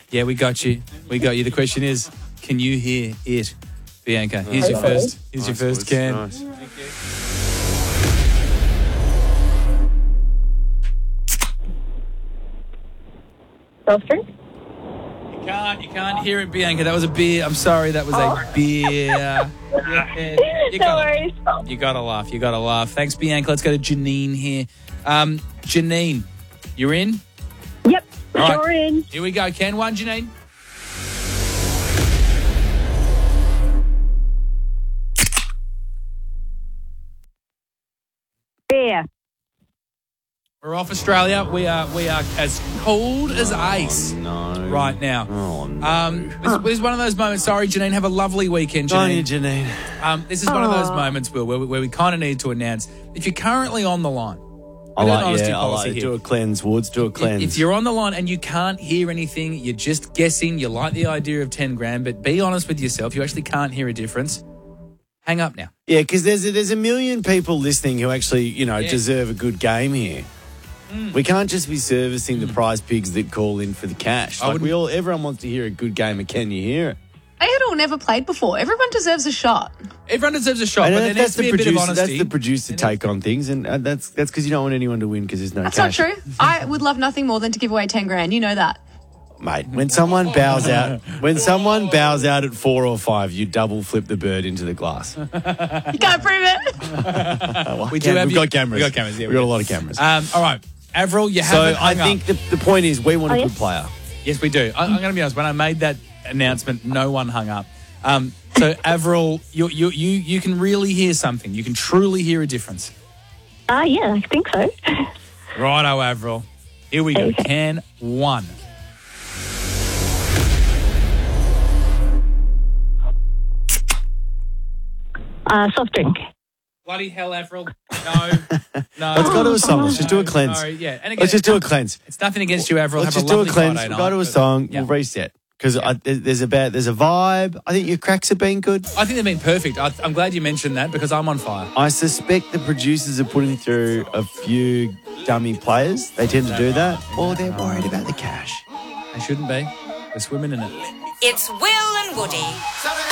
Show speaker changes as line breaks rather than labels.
Yeah, we got you. We got you. The question is, can you hear it? Bianca, here's your first. Here's your first can.
Nice.
Soft drink?
You can't hear it, Bianca. That was a beer. I'm sorry, that was a beer.
No worries.
You gotta laugh. Thanks, Bianca. Let's go to Janine here. Janine, you're in?
Yep,
All right.
sure in.
Here we go. Can one, Janine?
Beer.
We're off Australia. We are as cold as ice
No.
right now.
Oh, no.
This is one of those moments. Sorry, Janine. Have a lovely weekend, Janine.
Janine.
This is one of those moments, Will, where we kind of need to announce if you're currently on the line.
I
we got an honesty
like
policy
it.
here.
Do a cleanse, Woods. Do a cleanse.
If you're on the line and you can't hear anything, you're just guessing, you like the idea of 10 grand, but be honest with yourself, you actually can't hear a difference, hang up now.
Yeah, because there's a million people listening who actually, deserve a good game here. We can't just be servicing the prize pigs that call in for the cash. Everyone wants to hear a good game of Can You Hear It?
They had all never played before. Everyone deserves a shot.
Everyone deserves a shot,
And
but there needs to be a bit of honesty.
That's the producer take on things, and that's because you don't want anyone to win because there's no
That's
cash.
not true. I would love nothing more than to give away 10 grand. You know that.
Mate, when someone bows out at 4 or 5, you double flip the bird into the glass.
You can't prove it.
We've
got cameras.
We've got cameras, yeah.
We've got a lot of cameras.
All right, Avril, you
So
haven't
I
hung
think
up.
the point is we want a good player.
Yes, we do. I'm going to be honest. When I made that announcement, no one hung up. So, Avril, you can really hear something. You can truly hear a difference.
Yeah, I think so.
Righto, Avril. Here we go.
Okay.
Can one.
Soft drink.
Bloody hell, Avril. No.
Let's go to a song. Let's just do a cleanse.
Sorry, yeah. And again,
Let's just do a cleanse.
It's nothing against you, Avril.
Let's
Have
just
a
do a
lovely
cleanse.
Friday
We'll go to a
night.
song.
Yeah.
We'll reset. Because there's a vibe. I think your cracks have been good.
I think they've been perfect. I'm glad you mentioned that because I'm on fire.
I suspect the producers are putting through a few dummy players. They tend to do that. Or they're worried about the cash.
They shouldn't be. They're swimming in it.
It's Will and Woody.